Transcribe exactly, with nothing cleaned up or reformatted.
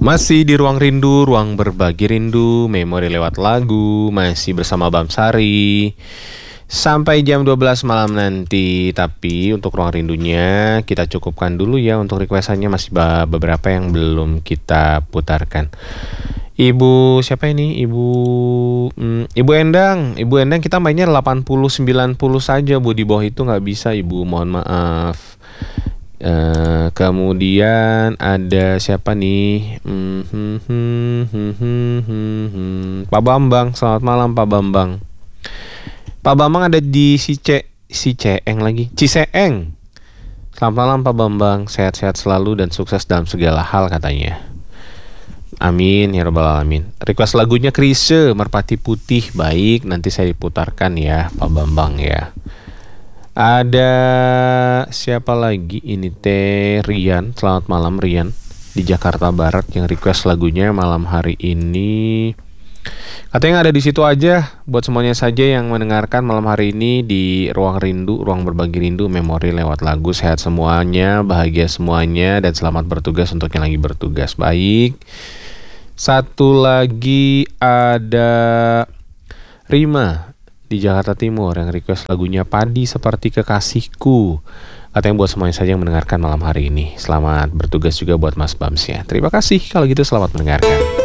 Masih di Ruang Rindu, ruang berbagi rindu, memori lewat lagu, masih bersama Bamsari. Sampai jam dua belas malam nanti, tapi untuk ruang rindunya kita cukupkan dulu ya. Untuk requestannya masih beberapa yang belum kita putarkan. Ibu siapa ini? Ibu hmm, Ibu Endang. Ibu Endang kita mainnya delapan puluh sembilan puluh saja Bu. Di bawah itu nggak bisa Ibu, mohon maaf. Uh, kemudian ada siapa nih? Hmm, hmm, hmm, hmm, hmm, hmm, hmm. Pak Bambang, selamat malam Pak Bambang. Pak Bambang ada di Cice, Ciceeng lagi, Ciseeng. Selamat malam Pak Bambang, sehat-sehat selalu dan sukses dalam segala hal katanya. Amin ya rabbal alamin. Request lagunya Chrisye, Merpati Putih. Baik, nanti saya diputarkan ya Pak Bambang ya. Ada siapa lagi ini teh? Rian, selamat malam Rian di Jakarta Barat yang request lagunya malam hari ini. Katanya ada di situ aja buat semuanya saja yang mendengarkan malam hari ini di Ruang Rindu, ruang berbagi rindu, memori lewat lagu. Sehat semuanya, bahagia semuanya, dan selamat bertugas untuk yang lagi bertugas. Baik. Satu lagi ada Rima di Jakarta Timur yang request lagunya Padi Seperti Kekasihku. Katanya buat semuanya saja yang mendengarkan malam hari ini. Selamat bertugas juga buat Mas Bams ya. Terima kasih, kalau gitu selamat mendengarkan.